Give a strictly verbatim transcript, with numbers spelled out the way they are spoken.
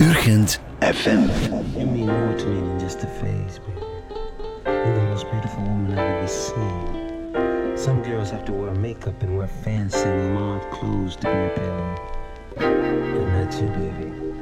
Urgent F M. You mean more to me than just a phase, baby. You're the most beautiful woman I've ever seen. Some girls have to wear makeup and wear fancy mauve clothes to be appealing. But not you, baby.